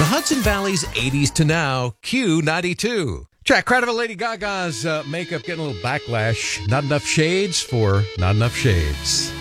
The Hudson Valley's 80s to now, Q92. Track credit of Lady Gaga's makeup getting a little backlash. Not enough shades for not enough shades.